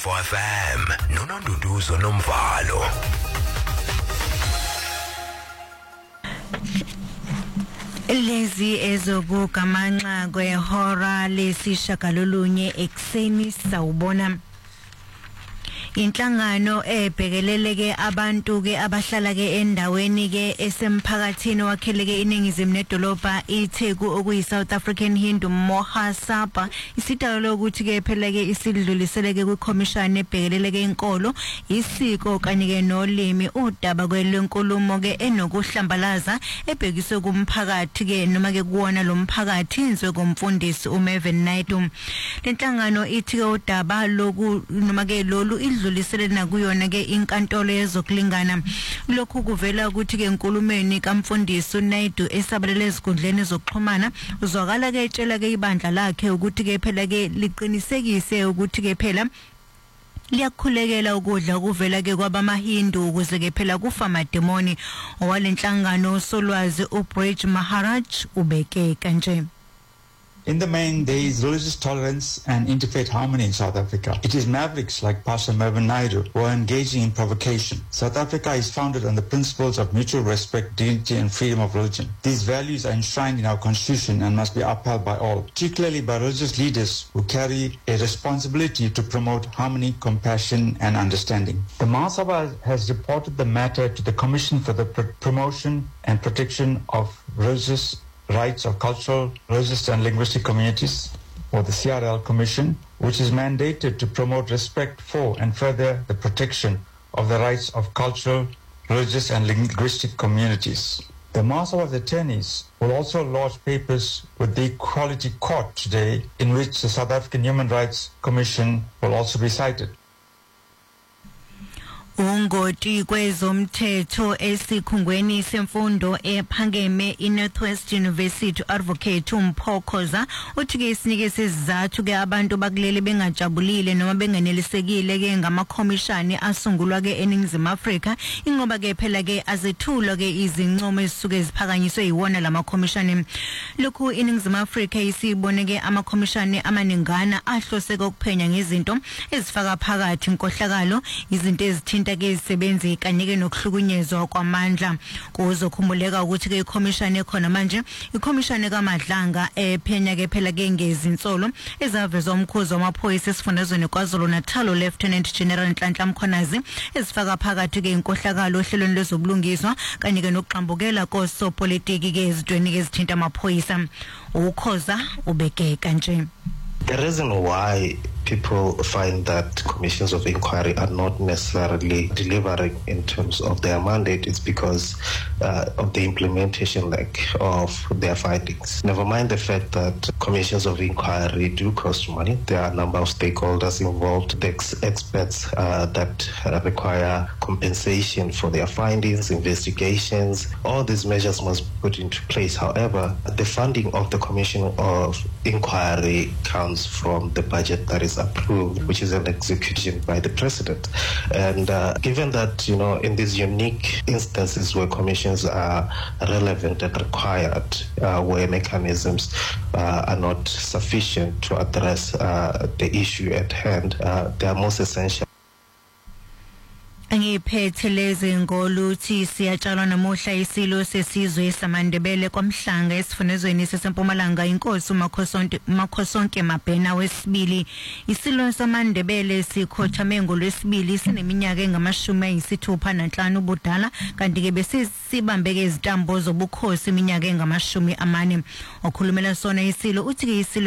FM noNonduduzo Nomvalo. Lezi ezokugamanxa kwehora lesishagalolunye ekseni sawubona inhlangano ebhekeleleke abantu ke abahlala ke endaweni ke esemphakathini wakheleke iningizimu nedolobha iTheku okuyi South African Hindu Mahasabha isidalwa ukuthi ke phela ke isidluliseleke kwiCommission ebhekeleleke inkolo isiko kanye ke nolimi udaba kwenkulumo ke enokuhlambalaza ebhekiswe kumphakathi ke noma ke kuwona lo mphakathi inzwe komfundisi uMeven Naidu lenhlangano ithi ke udaba loku noma ke lolu idluliselena kuyona ke inkantolo yezokulingana lokhu kuvela ukuthi ke enkulumeni kaMfundisi uNaidu esabalele ezikundleni zokuxhumana uzwakala ke etshela ke ibandla lakhe ukuthi ke phela ke liqinisekise ukuthi ke phela liyakhulekela ukudla okuvela ke kwabamahindu ukuze ke phela kufa amademoni owalenhlangano solwazi uBridge Maharaj ubeke kanje. In the main, there is religious tolerance and interfaith harmony in South Africa. It is mavericks like Pastor Mervyn Naidu who are engaging in provocation. South Africa is founded on the principles of mutual respect, dignity and freedom of religion. These values are enshrined in our constitution and must be upheld by all, particularly by religious leaders who carry a responsibility to promote harmony, compassion and understanding. The Mahasabha has reported the matter to the Commission for the Promotion and Protection of Religious Rights of Cultural, Religious and Linguistic Communities, or the CRL Commission, which is mandated to promote respect for and further the protection of the rights of cultural, religious and linguistic communities. The Mahasabha's attorneys will also lodge papers with the Equality Court today, in which the South African Human Rights Commission will also be cited. Ungoti kwezomthetho esikhungweni semfundo ephakeme iNorthwest University Advocate uMphokoza uthi ke isinike sizathu ke abantu bakuleli bengajabulile noma bengenelisekile ke ngamakhomishani asungulwa ke eNingizimu Afrika ingoba ke phela ke azethulwa ke izincomo ezisuke ziphakanyiswe yiwona lamakhomishani lokhu iNingizimu Afrika isibone ke amakhomishani amaningana ahlose ukuphenya ngezinto ezifaka phakathi inkohlakalo izinto ezithinta ke izisebenzi kanye ke nokuhlukunyezwa kwamandla kuzokhumbuleka ukuthi ke iCommission ekhona manje iCommission kaMadlanga ephenya ke phela ke ngezinsolo ezavezwa umkhuzo wamaphoyisa esifundazweni kwaZulu Natal Lieutenant General Nhlanhla Mkhonazi ezifaka phakathi ke inkohlakalo ohlelweni lwezobulungiswa kanye ke nokuxambukela kosopolitiki ke ezidweni ke ezithinta amaphoyisa ukhoza ubeke kanje. The reason why people find that commissions of inquiry are not necessarily delivering in terms of their mandate is because of the implementation of their findings. Never mind the fact that commissions of inquiry do cost money. There are a number of stakeholders involved, the experts that require compensation for their findings, investigations. All these measures must be put into place. However, the funding of the commission of inquiry comes from the budget that is approved, which is an execution by the president. And given that, in these unique instances where commissions are relevant and required, where mechanisms are not sufficient to address the issue at hand, they are most essential. Angiphethe lezi ngoluthi siyatshalwa namuhla isilo sesizwe samandebele kwamhlanga esifundazweni sesempumalanga inkosi uMakhosonke Mabhena wesibili isilo samandebele sikhothame ngolwesibili sineminyaka engama-65 ubudala kanti ke bese sibambeke izitambo zobukhosi iminyaka engama-40 okhulumela sona isilo uthi ke isilo